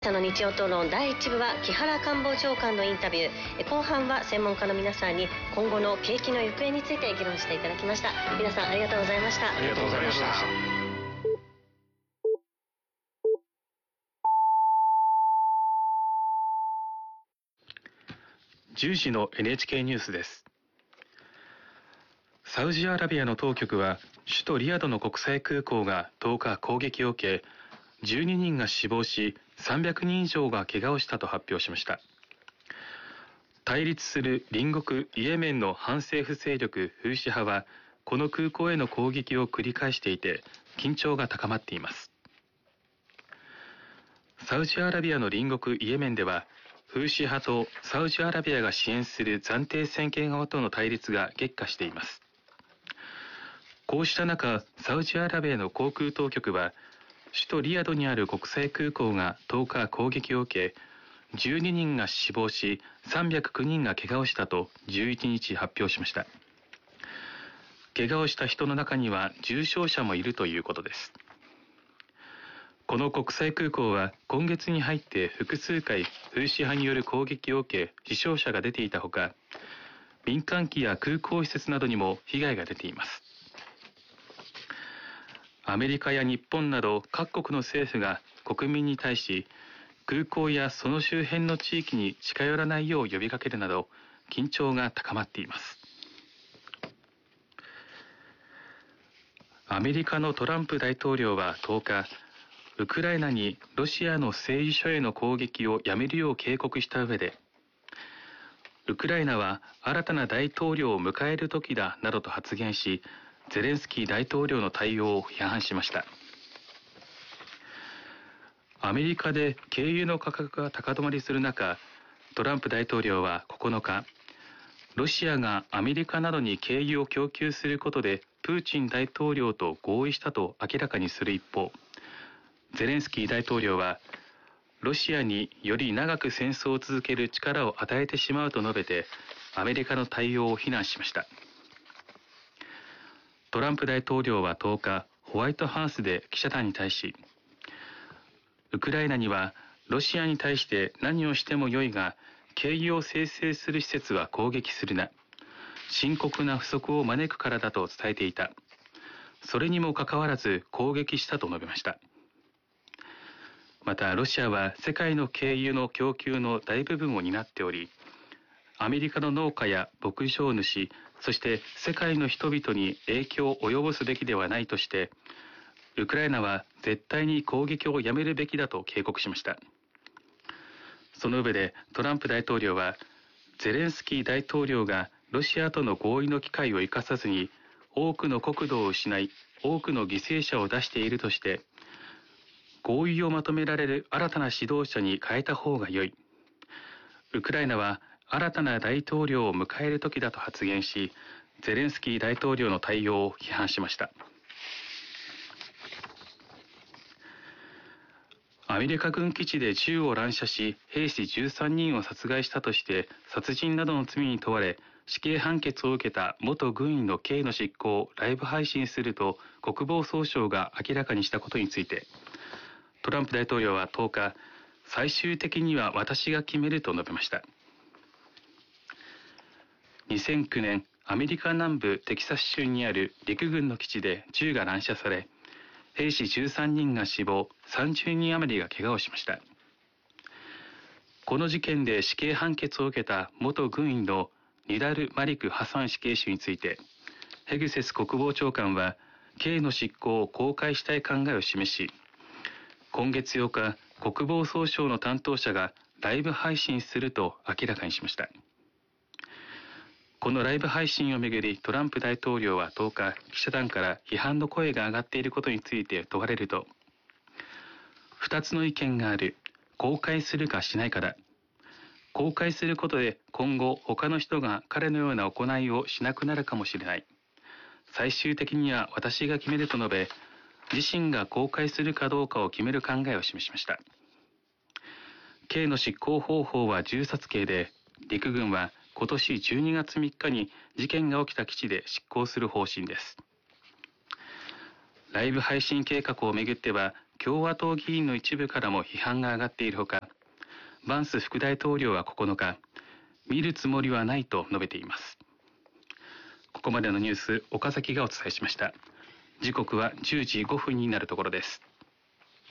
の日曜討論第1部は木原官房長官のインタビュー、後半は専門家の皆さんに今後の景気の行方について議論していただきました。皆さんありがとうございました。 ありがとうございました。10時の NHK ニュースです。サウジアラビアの当局は首都リヤドの国際空港が10日攻撃を受け、12人が死亡し300人以上が怪我をしたと発表しました。対立する隣国イエメンの反政府勢力フーシ派はこの空港への攻撃を繰り返していて緊張が高まっています。サウジアラビアの隣国イエメンではフーシ派とサウジアラビアが支援する暫定政権側との対立が激化しています。こうした中、サウジアラビアの航空当局は首都リヤドにある国際空港が10日攻撃を受け、12人が死亡し309人が怪我をしたと11日発表しました。怪我をした人の中には重傷者もいるということです。この国際空港は今月に入って複数回フーシ派による攻撃を受け死傷者が出ていたほか、民間機や空港施設などにも被害が出ています。アメリカや日本など各国の政府が国民に対し空港やその周辺の地域に近寄らないよう呼びかけるなど緊張が高まっています。アメリカのトランプ大統領は10日、ウクライナにロシアの製油所への攻撃をやめるよう警告した上で、ウクライナは新たな大統領を迎える時だなどと発言し、ゼレンスキー大統領の対応を批判しました。アメリカで軽油の価格が高止まりする中、トランプ大統領は9日、ロシアがアメリカなどに軽油を供給することでプーチン大統領と合意したと明らかにする一方、ゼレンスキー大統領はロシアにより長く戦争を続ける力を与えてしまうと述べてアメリカの対応を非難しました。トランプ大統領は10日、ホワイトハウスで記者団に対し、ウクライナにはロシアに対して何をしてもよいが、軽油を生成する施設は攻撃するな。深刻な不足を招くからだと伝えていた。それにもかかわらず攻撃したと述べました。また、ロシアは世界の軽油の供給の大部分を担っており、アメリカの農家や牧場主、そして世界の人々に影響を及ぼすべきではないとして、ウクライナは絶対に攻撃をやめるべきだと警告しました。その上でトランプ大統領は、ゼレンスキー大統領がロシアとの合意の機会を生かさずに、多くの国土を失い、多くの犠牲者を出しているとして、合意をまとめられる新たな指導者に変えた方が良い。ウクライナは新たな大統領を迎える時だと発言し、ゼレンスキー大統領の対応を批判しました。アメリカ軍基地で銃を乱射し、兵士13人を殺害したとして殺人などの罪に問われ死刑判決を受けた元軍医の刑の執行をライブ配信すると国防総省が明らかにしたことについて、トランプ大統領は10日、最終的には私が決めると述べました。2009年、アメリカ南部テキサス州にある陸軍の基地で銃が乱射され、兵士13人が死亡、30人余りが怪我をしました。この事件で死刑判決を受けた元軍医のニダル・マリク・ハサン死刑囚について、ヘグセス国防長官は刑の執行を公開したい考えを示し、今月8日、国防総省の担当者がライブ配信すると明らかにしました。このライブ配信をめぐりトランプ大統領は10日、記者団から批判の声が上がっていることについて問われると、2つの意見がある。公開するかしないかだ。公開することで今後他の人が彼のような行いをしなくなるかもしれない。最終的には私が決めると述べ、自身が公開するかどうかを決める考えを示しました。刑の執行方法は銃殺刑で、陸軍は今年12月3日に事件が起きた基地で執行する方針です。ライブ配信計画をめぐっては、 共和党議員の一部からも批判が上がっているほか、バンス副大統領は9日、見るつもりはないと述べています。ここまでのニュース、岡崎がお伝えしました。時刻は10時5分になるところです。